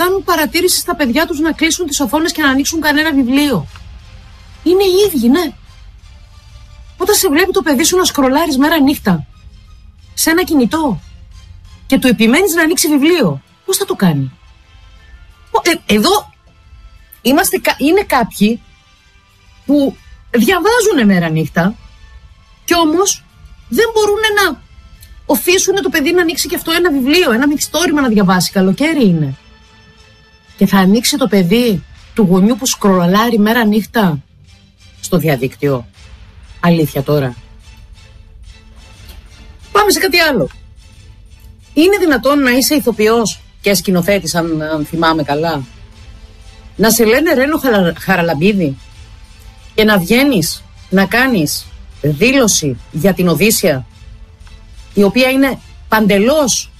κάνουν παρατήρηση στα παιδιά τους να κλείσουν τις οθόνες και να ανοίξουν κανένα βιβλίο. Είναι οι ίδιοι, ναι. Όταν σε βλέπει το παιδί σου να σκρολάρεις μέρα νύχτα σε ένα κινητό και του επιμένεις να ανοίξει βιβλίο, πώς θα το κάνει? Εδώ είναι κάποιοι που διαβάζουν μέρα νύχτα και όμως δεν μπορούν να οφείσουν το παιδί να ανοίξει και αυτό ένα βιβλίο, ένα μυθιστόρημα να διαβάσει. Καλοκαίρι είναι. Και θα ανοίξει το παιδί του γονιού που σκρολάρει μέρα νύχτα στο διαδίκτυο. Αλήθεια τώρα? Πάμε σε κάτι άλλο. Είναι δυνατόν να είσαι ηθοποιός και σκηνοθέτης, αν θυμάμαι καλά, να σε λένε Ρένο Χαραλαμπίδη και να βγαίνεις να κάνεις δήλωση για την Οδύσσεια, η οποία είναι παντελώς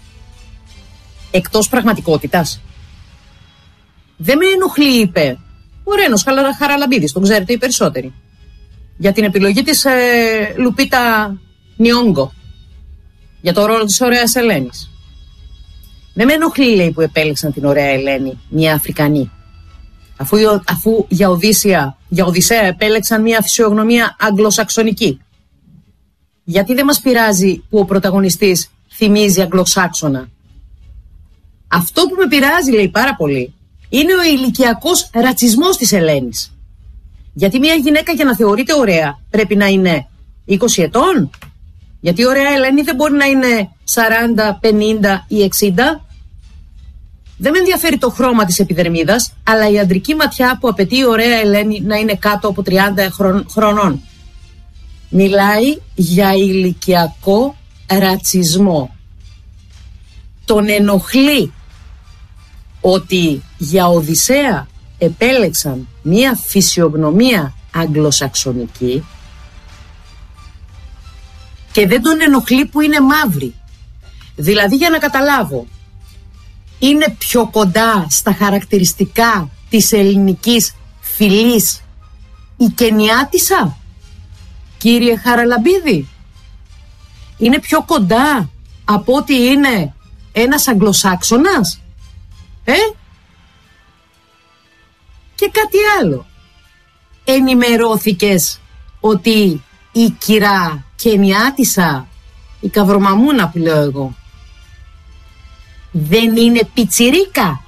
εκτός πραγματικότητας? Δεν με ενοχλεί, είπε ο Ρένος Χαραλαμπίδης, τον ξέρετε οι περισσότεροι, για την επιλογή της Λουπίτα Νιόγκο για το ρόλο της ωραίας Ελένης. Δεν με ενοχλεί, λέει, που επέλεξαν την ωραία Ελένη, μια Αφρικανή, αφού για Οδυσσέα επέλεξαν μια φυσιογνωμία αγγλοσαξονική. Γιατί δεν μας πειράζει που ο πρωταγωνιστής θυμίζει Αγγλοσάξονα? Αυτό που με πειράζει, λέει, πάρα πολύ, είναι ο ηλικιακός ρατσισμός της Ελένης. Γιατί μια γυναίκα για να θεωρείται ωραία πρέπει να είναι 20 ετών? Γιατί η ωραία Ελένη δεν μπορεί να είναι 40, 50 ή 60? Δεν με ενδιαφέρει το χρώμα της επιδερμίδας, αλλά η αντρική ματιά που απαιτεί η ωραία Ελένη να είναι κάτω από 30 χρονών. Μιλάει για ηλικιακό ρατσισμό. Τον ενοχλεί ότι για Οδυσσέα επέλεξαν μία φυσιογνωμία αγγλοσαξονική και δεν τον ενοχλεί που είναι μαύρη. Δηλαδή, για να καταλάβω, είναι πιο κοντά στα χαρακτηριστικά της ελληνικής φυλής η Κενιάτισσα, κύριε Χαραλαμπίδη? Είναι πιο κοντά από ότι είναι ένας Αγγλοσάξονας? Και κάτι άλλο. Ενημερώθηκες ότι η κυρά Κενιάτισσα, η καυρομαμούνα που λέω εγώ, δεν είναι πιτσιρίκα?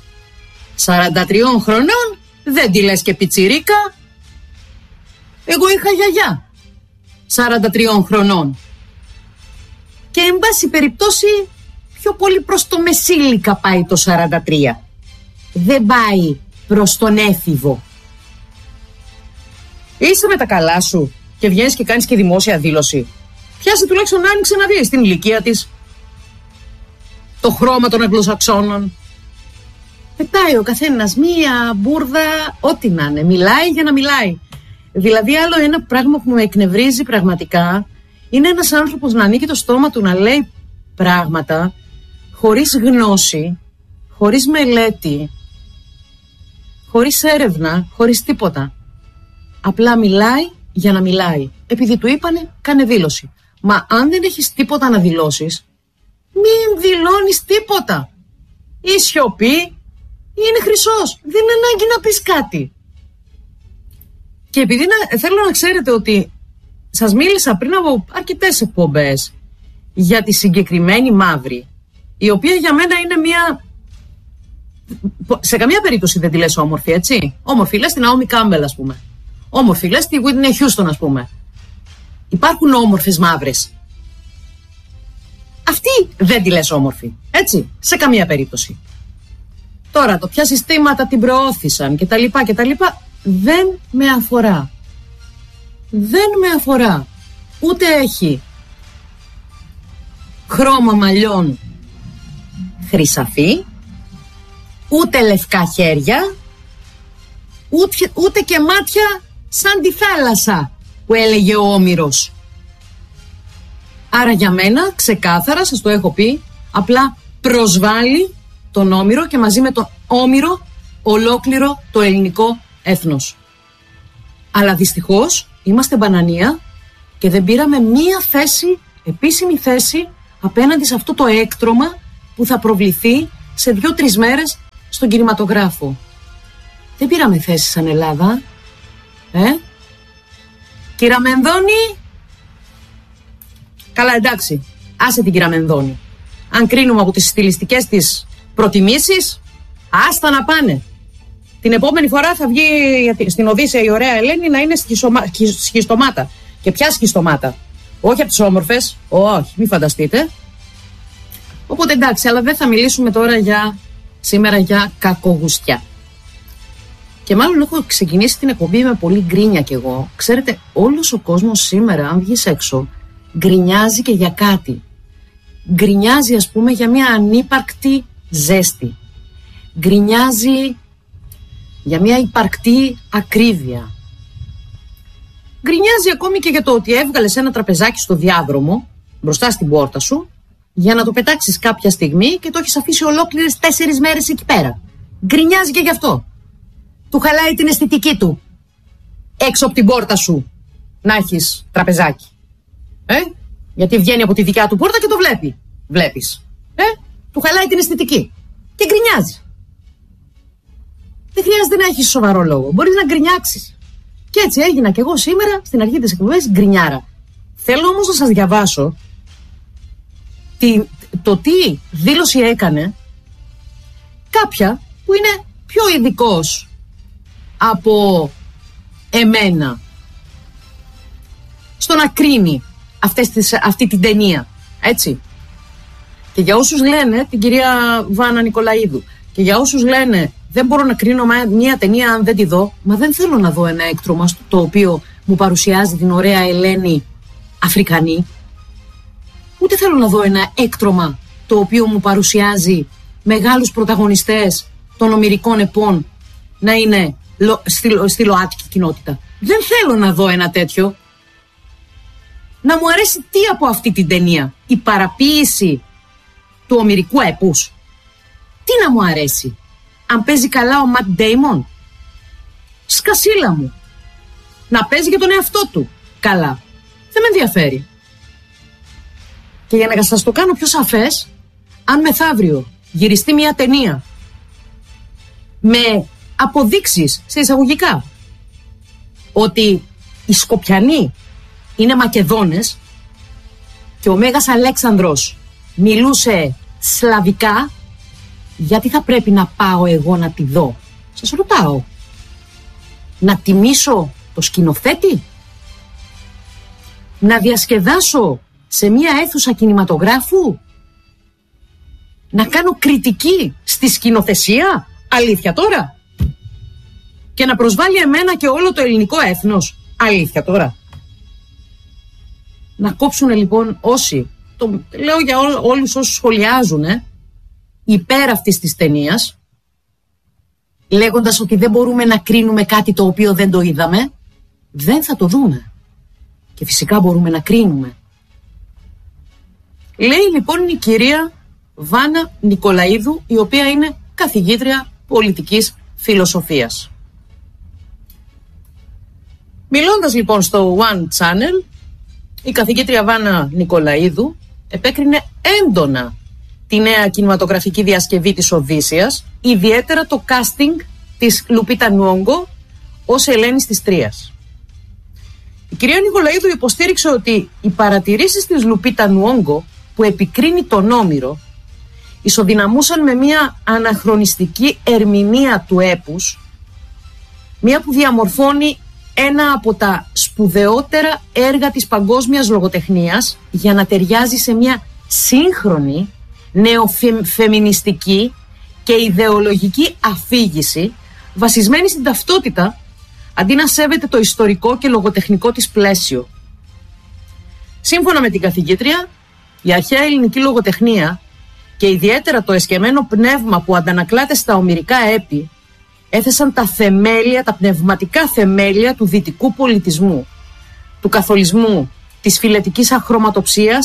43 χρονών, δεν τη λες και πιτσιρίκα? Εγώ είχα γιαγιά 43 χρονών και εν πάση περιπτώσει πιο πολύ προς το μεσήλικα πάει το 43. Δεν πάει προς τον έφηβο. Είσαι με τα καλά σου και βγαίνεις και κάνεις και δημόσια δήλωση? Πιάσε τουλάχιστον να άνοιξε να δει στην ηλικία της το χρώμα των Αγγλοσαξώνων. Πετάει ο καθένας μία μπουρδα, ό,τι να είναι. Μιλάει για να μιλάει. Δηλαδή, άλλο ένα πράγμα που με εκνευρίζει πραγματικά είναι ένας άνθρωπος να ανοίγει το στόμα του να λέει πράγματα χωρίς γνώση, χωρίς μελέτη, χωρίς έρευνα, χωρίς τίποτα. Απλά μιλάει για να μιλάει. Επειδή του είπανε, κάνε δήλωση. Μα αν δεν έχεις τίποτα να δηλώσεις, μην δηλώνεις τίποτα. Η σιωπή είναι χρυσός. Δεν είναι ανάγκη να πεις κάτι. Και επειδή θέλω να ξέρετε ότι σας μίλησα πριν από αρκετές εκπομπές για τη συγκεκριμένη μαύρη, η οποία για μένα είναι μια... Σε καμία περίπτωση δεν τη λες όμορφη, έτσι. Όμορφη λες την Naomi Campbell, ας πούμε. Όμορφη λες τη Whitney Houston, ας πούμε. Υπάρχουν όμορφες μαύρες. Αυτή δεν τη λες όμορφη, έτσι. Σε καμία περίπτωση. Τώρα το ποια συστήματα την προώθησαν και τα λοιπά δεν με αφορά. Δεν με αφορά. Ούτε έχει χρώμα μαλλιών χρυσαφί, ούτε λευκά χέρια, ούτε και μάτια σαν τη θάλασσα που έλεγε ο Όμηρος. Άρα για μένα ξεκάθαρα, σας το έχω πει, απλά προσβάλλει τον Όμηρο και μαζί με τον Όμηρο ολόκληρο το ελληνικό έθνος. Αλλά δυστυχώς είμαστε μπανανία και δεν πήραμε μία θέση, επίσημη θέση, απέναντι σε αυτό το έκτρωμα που θα προβληθεί σε 2-3 μέρες στον κινηματογράφο. Δεν πήραμε θέση σαν Ελλάδα. Κύρα Μενδώνη. Καλά, εντάξει. Άσε την κύρα Μενδώνη. Αν κρίνουμε από τις στιλιστικές της προτιμήσεις, άστα να πάνε. Την επόμενη φορά θα βγει στην Οδύσσεια η ωραία Ελένη να είναι σχιστομάτα. Και ποια σχιστομάτα? Όχι από τις όμορφες. Όχι, μην φανταστείτε. Οπότε εντάξει, αλλά δεν θα μιλήσουμε τώρα σήμερα για κακογουστιά. Και μάλλον έχω ξεκινήσει την εκπομπή με πολύ γκρίνια κι εγώ. Ξέρετε, όλος ο κόσμος σήμερα, αν βγεις έξω, γκρινιάζει και για κάτι. Γκρινιάζει, ας πούμε, για μια ανύπαρκτη ζέστη. Γκρινιάζει για μια υπαρκτή ακρίβεια. Γκρινιάζει ακόμη και για το ότι έβγαλες ένα τραπεζάκι στο διάδρομο, μπροστά στην πόρτα σου, για να το πετάξεις κάποια στιγμή και το έχεις αφήσει ολόκληρες 4 μέρες εκεί πέρα. Γκρινιάζει και γι' αυτό. Του χαλάει την αισθητική του. Έξω από την πόρτα σου να έχεις τραπεζάκι. Γιατί βγαίνει από τη δικιά του πόρτα και το βλέπεις. Του χαλάει την αισθητική. Και γκρινιάζει. Δεν χρειάζεται να έχεις σοβαρό λόγο. Μπορείς να γκρινιάξεις. Και έτσι έγινα και εγώ σήμερα στην αρχή της εκπομπής γκρινιάρα. Θέλω όμως να σας διαβάσω το τι δήλωση έκανε κάποια που είναι πιο ειδικός από εμένα στο να κρίνει αυτή την ταινία, έτσι. Και για όσους λένε, την κυρία Βάνα Νικολαίδου, και για όσους λένε δεν μπορώ να κρίνω μια ταινία αν δεν τη δω, μα δεν θέλω να δω ένα έκτρωμα το οποίο μου παρουσιάζει την ωραία Ελένη Αφρικανή, ούτε θέλω να δω ένα έκτρωμα το οποίο μου παρουσιάζει μεγάλους πρωταγωνιστές των ομηρικών επών να είναι στη ΛΟΑΤΚΙ κοινότητα. Δεν θέλω να δω ένα τέτοιο. Να μου αρέσει τι από αυτή την ταινία? Η παραποίηση του ομηρικού επούς? Τι να μου αρέσει? Αν παίζει καλά ο Ματ Ντέιμον, σκασίλα μου. Να παίζει για τον εαυτό του καλά. Δεν με ενδιαφέρει. Και για να σας το κάνω πιο σαφές, αν μεθαύριο γυριστεί μια ταινία με αποδείξεις σε εισαγωγικά ότι οι Σκοπιανοί είναι Μακεδόνες και ο Μέγας Αλέξανδρος μιλούσε σλαβικά, γιατί θα πρέπει να πάω εγώ να τη δω? Σας ρωτάω. Να τιμήσω το σκηνοθέτη? Να διασκεδάσω σε μια αίθουσα κινηματογράφου? Να κάνω κριτική στη σκηνοθεσία? Αλήθεια τώρα? Και να προσβάλλει εμένα και όλο το ελληνικό έθνος? Αλήθεια τώρα? Να κόψουν λοιπόν όσοι, λέω για όλους όσους σχολιάζουν υπέρ αυτής της ταινίας, λέγοντας ότι δεν μπορούμε να κρίνουμε κάτι το οποίο δεν το είδαμε. Δεν θα το δούμε. Και φυσικά μπορούμε να κρίνουμε. Λέει λοιπόν η κυρία Βάνα Νικολαίδου, η οποία είναι καθηγήτρια πολιτικής φιλοσοφίας. Μιλώντας λοιπόν στο One Channel, η καθηγήτρια Βάνα Νικολαίδου επέκρινε έντονα τη νέα κινηματογραφική διασκευή της Οδύσσειας, ιδιαίτερα το casting της Λουπίτα Νιόγκο ως Ελένης της Τρίας. Η κυρία Νικολαίδου υποστήριξε ότι οι παρατηρήσεις της Λουπίτα Νιόγκο που επικρίνει τον Όμηρο ισοδυναμούσαν με μια αναχρονιστική ερμηνεία του έπους, μια που διαμορφώνει ένα από τα σπουδαιότερα έργα της παγκόσμιας λογοτεχνίας για να ταιριάζει σε μια σύγχρονη νεοφεμινιστική και ιδεολογική αφήγηση βασισμένη στην ταυτότητα, αντί να σέβεται το ιστορικό και λογοτεχνικό της πλαίσιο. Σύμφωνα με την καθηγήτρια, η αρχαία ελληνική λογοτεχνία και ιδιαίτερα το εσκεμμένο πνεύμα που αντανακλάται στα ομηρικά έπι έθεσαν τα θεμέλια, τα πνευματικά θεμέλια του δυτικού πολιτισμού, του καθολισμού, της φιλετικής αχρωματοψίας